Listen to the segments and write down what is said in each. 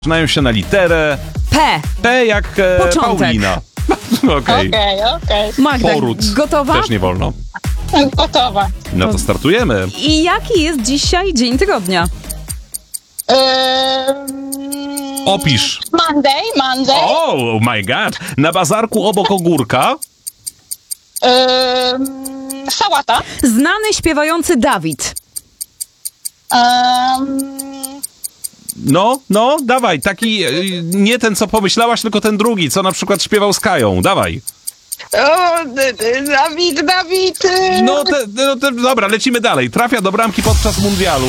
Zaczynają się na literę P. P jak Początek. Paulina. Okej. Okej. Magda, Poród. gotowa? Też nie wolno. Gotowa. No to startujemy. I jaki jest dzisiaj dzień tygodnia? Opisz. Monday. Oh my god. Na bazarku obok ogórka. Sałata. Znany śpiewający Dawid. No, dawaj. Taki, nie ten, co pomyślałaś, tylko ten drugi, co na przykład śpiewał z Kają. Dawaj. Dawid. Dobra, lecimy dalej. Trafia do bramki podczas mundialu.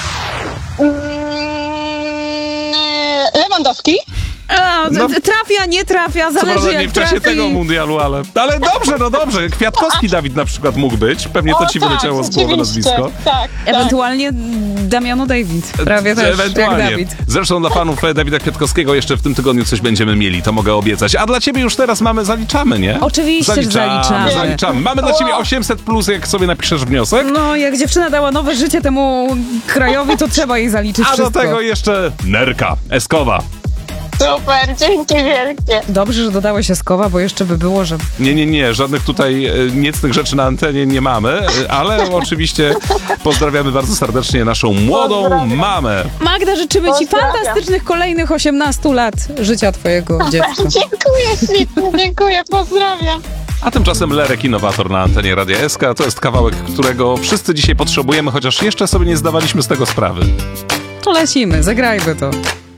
Lewandowski. Trafia, nie trafia, Co zależy prawda jak nie w czasie trafi. tego mundialu, ale dobrze. Kwiatkowski Dawid na przykład mógł być. Pewnie to ci wyleciało z głowy nazwisko. Tak. Ewentualnie Damiano David. Prawie też Ewentualnie. jak Dawid. Zresztą dla fanów Dawida Kwiatkowskiego jeszcze w tym tygodniu coś będziemy mieli, to mogę obiecać. A dla ciebie już teraz zaliczamy, nie? Oczywiście, że zaliczamy. Mamy dla ciebie 800 plus, jak sobie napiszesz wniosek. No, jak dziewczyna dała nowe życie temu krajowi, to trzeba jej zaliczyć A wszystko. do tego jeszcze nerka, Eskowa. Super, dzięki wielkie. Dobrze, że dodałeś Eskowa, bo jeszcze by było, że... Nie, żadnych tutaj niecnych rzeczy na antenie nie mamy, ale oczywiście pozdrawiamy bardzo serdecznie naszą młodą mamę. Magda, życzymy ci Pozdrawiam. fantastycznych kolejnych 18 lat życia twojego dziecka. Dziękuję ślicznie, dziękuję, pozdrawiam. A tymczasem Lerek Innowator na antenie Radia SK to jest kawałek, którego wszyscy dzisiaj potrzebujemy, chociaż jeszcze sobie nie zdawaliśmy z tego sprawy. To lecimy, zagrajmy to.